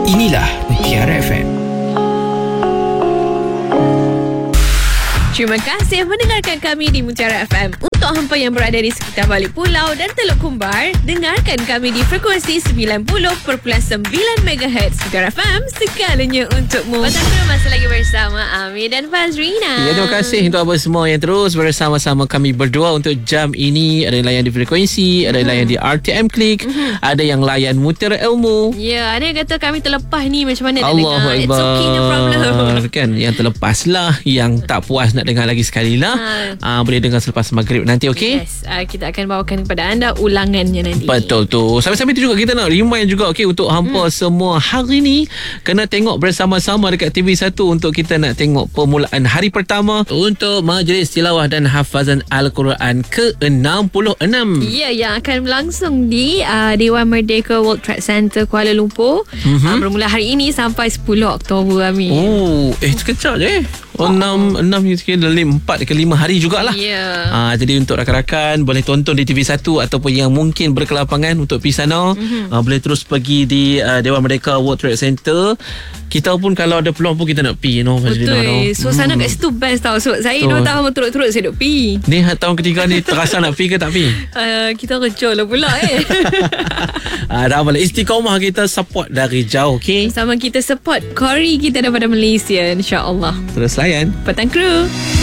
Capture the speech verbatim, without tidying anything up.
Inilah Mutiara F M. Terima kasih mendengarkan kami di Mutiara F M. Untuk hampa yang berada di sekitar balik pulau dan Teluk Kumbar, dengarkan kami di frekuensi sembilan puluh perpuluhan sembilan megahertz. Mutiara F M, segalanya untukmu. Petang Terus masih lagi bersama Amir dan Fazrina. Ya, terima kasih untuk apa semua yang terus bersama-sama kami berdua untuk jam ini. Ada yang layan di frekuensi, ada yang layan di R T M Click, mm-hmm. ada yang layan Mutiara Ilmu. Ya, ada yang kata kami terlepas ni, macam mana nak Allahu dengar? Akbar. It's okay, no problem. Kan, yang terlepas lah, yang tak puas nak dengar lagi sekali lah, ha. uh, boleh dengar selepas maghrib nanti, okey? Yes, uh, kita akan bawakan kepada anda ulangannya nanti. Betul tu. Sambil-sambil tu juga kita nak remind juga, okey, untuk hampa hmm. semua hari ni kena tengok bersama-sama dekat T V satu untuk kita nak tengok permulaan hari pertama untuk Majlis Tilawah dan Hafazan Al-Quran ke enam puluh enam. Ya, yang akan berlangsung di uh, Dewan Merdeka World Trade Center Kuala Lumpur, mm-hmm. uh, bermula hari ini sampai sepuluh Oktober, Amir. Oh, eh sekejap je eh. Oh, enam enam ni kira dalam empat ke lima hari jugalah. Ya. Yeah. Ha, jadi untuk rakan-rakan boleh tonton di T V satu ataupun yang mungkin berkelapangan untuk pergi sana, mm-hmm. ha, boleh terus pergi di uh, Dewan Merdeka World Trade Center. Kita pun kalau ada peluang pun kita nak pergi, no. Betul. Suasana hmm. kat situ best tau. So, saya dua tahun berturut-turut saya duk pergi. Ni tahun ketiga ni terasa nak pergi ke tak pergi? Uh, kita kecil lah pula eh. Ah, dah boleh istiqamah kita support dari jauh, okey? Sama kita support Kori kita daripada Malaysia, insya-Allah. Terus layan Petang Kru.